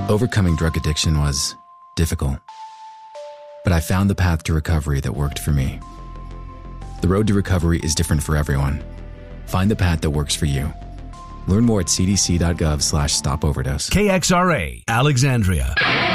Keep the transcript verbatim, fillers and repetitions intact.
Overcoming drug addiction was difficult, but I found the path to recovery that worked for me. The road to recovery is different for everyone. Find the path that works for you. Learn more at c d c dot gov slash stop overdose. K X R A, Alexandria.